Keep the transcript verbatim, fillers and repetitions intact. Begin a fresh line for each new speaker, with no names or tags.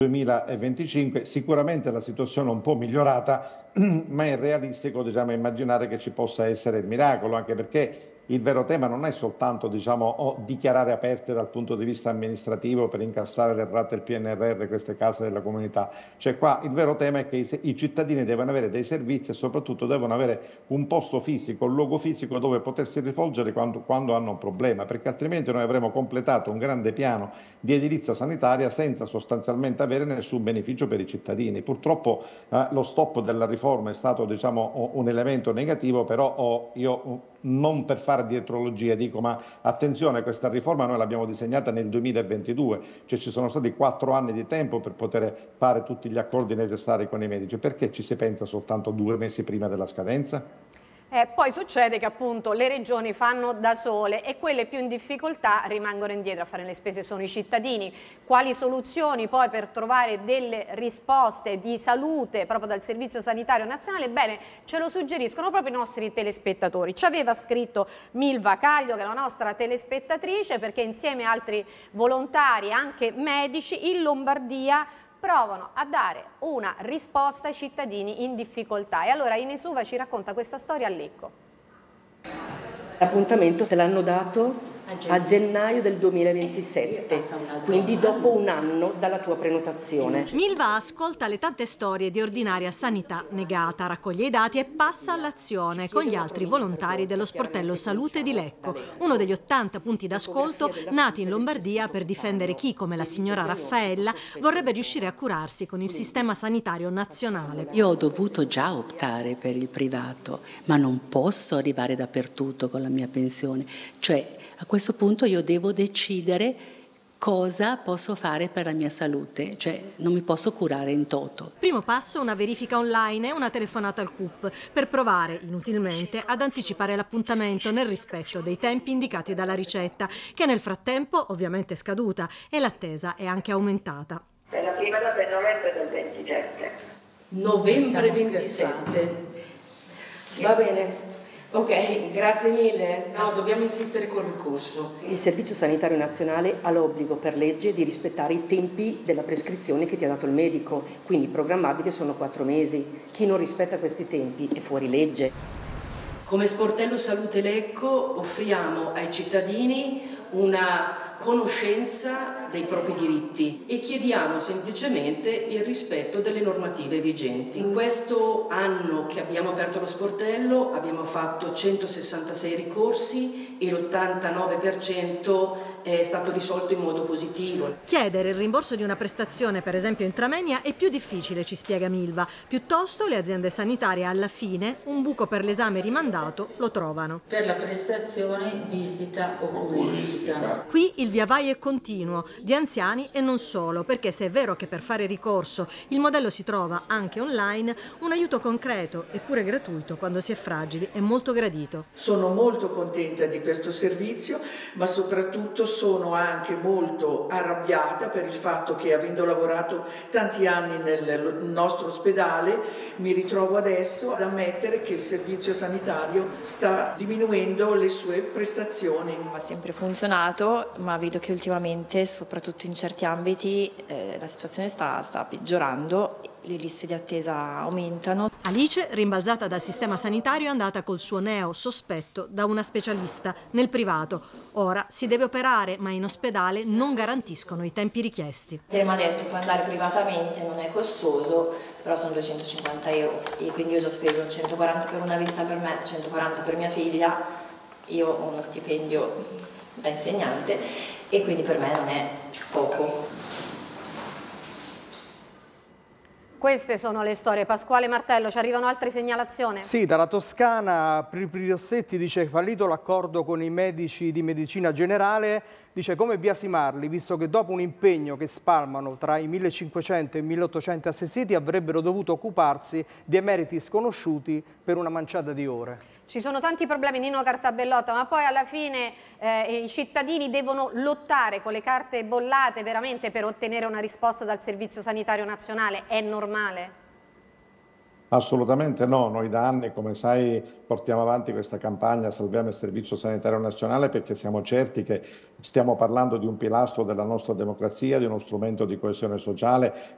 duemilaventicinque. Sicuramente la situazione è un po' migliorata, ma è realistico, diciamo, immaginare che ci possa essere il miracolo, anche perché il vero tema non è soltanto, diciamo, o dichiarare aperte dal punto di vista amministrativo per incassare le rate del P N R R, queste case della comunità. Cioè qua il vero tema è che i, se- i cittadini devono avere dei servizi e soprattutto devono avere un posto fisico, un luogo fisico dove potersi rivolgere quando, quando hanno un problema, perché altrimenti noi avremo completato un grande piano di edilizia sanitaria senza sostanzialmente avere nessun beneficio per i cittadini. Purtroppo eh, lo stop della riforma è stato, diciamo, un elemento negativo, però oh, io non per fare dietrologia dico, ma attenzione, questa riforma noi l'abbiamo disegnata nel duemilaventidue, cioè ci sono stati quattro anni di tempo per poter fare tutti gli accordi necessari con i medici. Perché ci si pensa soltanto due mesi prima della scadenza?
Eh, poi succede che appunto le regioni fanno da sole e quelle più in difficoltà rimangono indietro. A fare le spese sono i cittadini. Quali soluzioni poi per trovare delle risposte di salute proprio dal Servizio Sanitario Nazionale? Bene, ce lo suggeriscono proprio i nostri telespettatori. Ci aveva scritto Milva Caglio, che è la nostra telespettatrice, perché insieme a altri volontari, anche medici, in Lombardia provano a dare una risposta ai cittadini in difficoltà. E allora Inesuva ci racconta questa storia a Lecco.
L'appuntamento se l'hanno dato a gennaio del duemilaventisette, quindi dopo un anno dalla tua prenotazione.
Milva ascolta le tante storie di ordinaria sanità negata, raccoglie i dati e passa all'azione con gli altri volontari dello sportello Salute di Lecco, uno degli ottanta punti d'ascolto nati in Lombardia per difendere chi, come la signora Raffaella, vorrebbe riuscire a curarsi con il sistema sanitario nazionale.
Io ho dovuto già optare per il privato, ma non posso arrivare dappertutto con la mia pensione. Cioè, a questo punto io devo decidere cosa posso fare per la mia salute, cioè non mi posso curare in toto.
Primo passo, una verifica online e una telefonata al C U P per provare, inutilmente, ad anticipare l'appuntamento nel rispetto dei tempi indicati dalla ricetta, che nel frattempo ovviamente è scaduta e l'attesa è anche aumentata.
Per la prima data è novembre del ventisette.
Novembre ventisette. Va bene. Ok, grazie mille. No, dobbiamo insistere col ricorso. Il Servizio Sanitario Nazionale ha l'obbligo per legge di rispettare i tempi della prescrizione che ti ha dato il medico, quindi programmabili sono quattro mesi. Chi non rispetta questi tempi è fuori legge. Come Sportello Salute Lecco offriamo ai cittadini una conoscenza dei propri diritti e chiediamo semplicemente il rispetto delle normative vigenti. In questo anno che abbiamo aperto lo sportello abbiamo fatto centosessantasei ricorsi e l'ottantanove per cento è stato risolto in modo positivo.
Chiedere il rimborso di una prestazione, per esempio intramenia, è più difficile, ci spiega Milva. Piuttosto le aziende sanitarie alla fine un buco per l'esame rimandato lo trovano.
Per la prestazione visita oculistica.
Qui il via vai è continuo, di anziani e non solo, perché se è vero che per fare ricorso il modello si trova anche online, un aiuto concreto eppure gratuito quando si è fragili è molto gradito.
Sono molto contenta di questo servizio, ma soprattutto sono anche molto arrabbiata per il fatto che, avendo lavorato tanti anni nel nostro ospedale, mi ritrovo adesso ad ammettere che il servizio sanitario sta diminuendo le sue prestazioni.
Ha sempre funzionato, ma vedo che ultimamente, soprattutto in certi ambiti, eh, la situazione sta, sta peggiorando, le liste di attesa aumentano.
Alice, rimbalzata dal sistema sanitario, è andata col suo neo sospetto da una specialista nel privato. Ora si deve operare, ma in ospedale non garantiscono i tempi richiesti.
Lei mi ha detto che può andare privatamente, non è costoso, però sono duecentocinquanta euro e quindi io ho già speso centoquaranta per una visita per me, centoquaranta per mia figlia. Io ho uno stipendio da insegnante e quindi per me non è poco.
Queste sono le storie. Pasquale Martello, ci arrivano altre segnalazioni?
Sì, dalla Toscana Pri Rossetti dice: fallito l'accordo con i medici di medicina generale, dice come biasimarli, visto che dopo un impegno che spalmano tra i millecinquecento e i milleottocento assistiti avrebbero dovuto occuparsi di emeriti sconosciuti per una manciata di ore.
Ci sono tanti problemi, Nino Cartabellotta, ma poi alla fine eh, i cittadini devono lottare con le carte bollate veramente per ottenere una risposta dal Servizio Sanitario Nazionale. È normale?
Assolutamente no, noi da anni, come sai, portiamo avanti questa campagna Salviamo il Servizio Sanitario Nazionale perché siamo certi che stiamo parlando di un pilastro della nostra democrazia, di uno strumento di coesione sociale